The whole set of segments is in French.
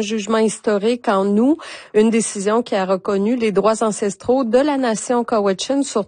un jugement historique en août, une décision qui a reconnu les droits ancestraux de la nation Cowichan sur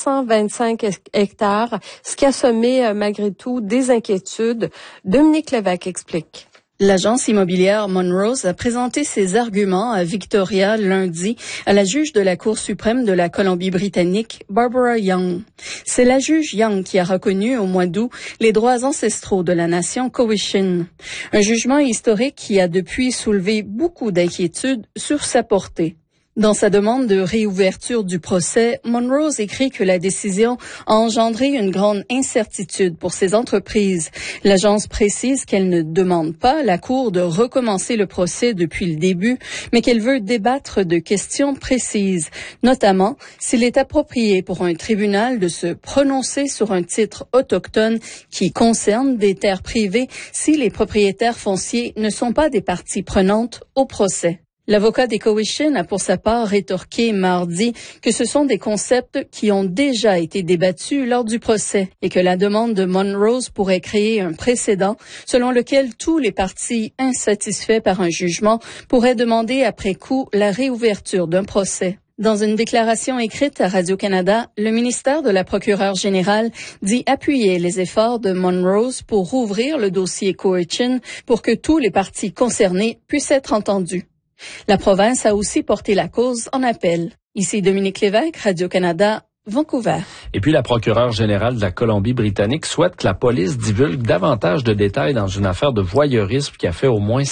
325 hectares, ce qui a semé malgré tout des inquiétudes. Dominique Lévesque explique. L'agence immobilière Monrose a présenté ses arguments à Victoria lundi à la juge de la Cour suprême de la Colombie-Britannique, Barbara Young. C'est la juge Young qui a reconnu au mois d'août les droits ancestraux de la nation Cowichan. Un jugement historique qui a depuis soulevé beaucoup d'inquiétudes sur sa portée. Dans sa demande de réouverture du procès, Monrose écrit que la décision a engendré une grande incertitude pour ces entreprises. L'agence précise qu'elle ne demande pas à la Cour de recommencer le procès depuis le début, mais qu'elle veut débattre de questions précises, notamment s'il est approprié pour un tribunal de se prononcer sur un titre autochtone qui concerne des terres privées si les propriétaires fonciers ne sont pas des parties prenantes au procès. L'avocat des Cowichan a pour sa part rétorqué mardi que ce sont des concepts qui ont déjà été débattus lors du procès et que la demande de Monrose pourrait créer un précédent selon lequel tous les partis insatisfaits par un jugement pourraient demander après coup la réouverture d'un procès. Dans une déclaration écrite à Radio-Canada, le ministère de la procureure générale dit appuyer les efforts de Monrose pour rouvrir le dossier Cowichan pour que tous les partis concernés puissent être entendus. La province a aussi porté la cause en appel. Ici Dominique Lévesque, Radio-Canada, Vancouver. Et puis la procureure générale de la Colombie-Britannique souhaite que la police divulgue davantage de détails dans une affaire de voyeurisme qui a fait au moins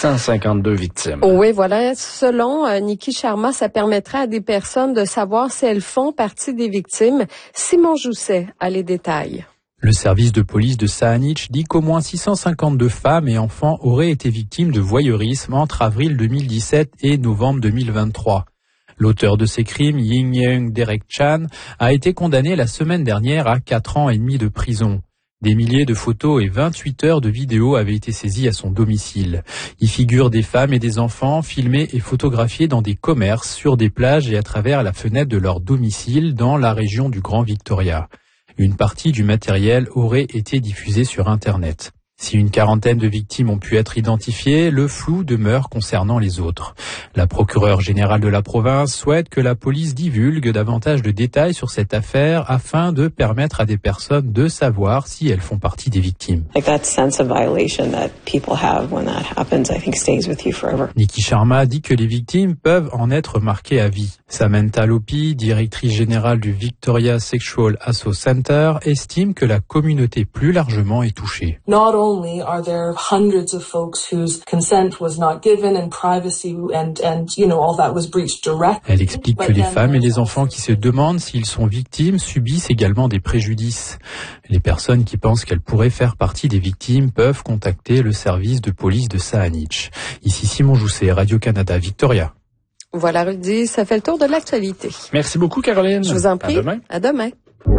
652 victimes. Oui, voilà. Selon Niki Sharma, ça permettrait à des personnes de savoir si elles font partie des victimes. Simon Jousset a les détails. Le service de police de Saanich dit qu'au moins 652 femmes et enfants auraient été victimes de voyeurisme entre avril 2017 et novembre 2023. L'auteur de ces crimes, Ying Yeung Derek Chan, a été condamné la semaine dernière à 4 ans et demi de prison. Des milliers de photos et 28 heures de vidéos avaient été saisies à son domicile. Y figurent des femmes et des enfants filmés et photographiés dans des commerces, sur des plages et à travers la fenêtre de leur domicile dans la région du Grand Victoria. Une partie du matériel aurait été diffusée sur Internet. Si une quarantaine de victimes ont pu être identifiées, le flou demeure concernant les autres. La procureure générale de la province souhaite que la police divulgue davantage de détails sur cette affaire afin de permettre à des personnes de savoir si elles font partie des victimes. Niki Sharma dit que les victimes peuvent en être marquées à vie. Samantha Lopi, directrice générale du Victoria Sexual Assault Center, estime que la communauté plus largement est touchée. Only are there hundreds of folks whose consent was not given and privacy and all that was breached directly. Elle explique que les femmes et les enfants qui se demandent s'ils sont victimes subissent également des préjudices. Les personnes qui pensent qu'elles pourraient faire partie des victimes peuvent contacter le service de police de Saanich. Ici Simon Jousset, Radio-Canada, Victoria. Voilà Rudy, ça fait le tour de l'actualité. Merci beaucoup Caroline. Je vous en prie. À demain. À demain.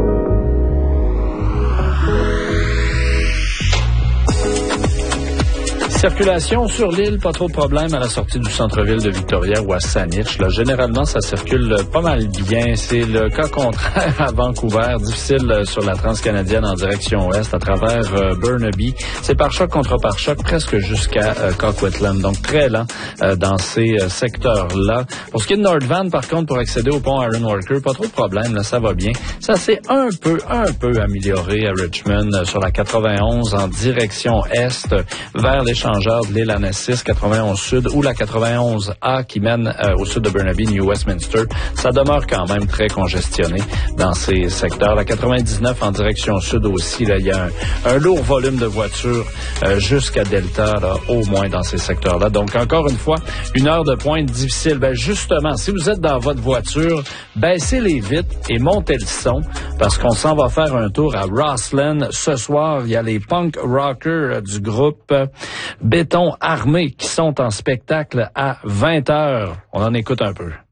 Circulation sur l'île, pas trop de problèmes à la sortie du centre-ville de Victoria ou à Saanich. Là, généralement, ça circule pas mal bien. C'est le cas contraire à Vancouver. Difficile sur la transcanadienne en direction ouest à travers Burnaby. C'est pare-choc contre pare-choc presque jusqu'à Coquitlam. Donc très lent dans ces secteurs-là. Pour ce qui est de North Van, par contre, pour accéder au pont Iron Worker, pas trop de problèmes. Là, ça va bien. Ça s'est un peu amélioré à Richmond sur la 91 en direction est vers l'échangeur de l'île Annacis 91 Sud ou la 91A qui mène au sud de Burnaby, New Westminster. Ça demeure quand même très congestionné dans ces secteurs. La 99 en direction sud aussi, là, il y a un lourd volume de voitures jusqu'à Delta, là, au moins dans ces secteurs-là. Donc, encore une fois, une heure de pointe difficile. Ben, justement, si vous êtes dans votre voiture, baissez les vitres et montez le son parce qu'on s'en va faire un tour à Rossland. Ce soir, il y a les punk rockers du groupe Béton Armé qui sont en spectacle à 20h. On en écoute un peu.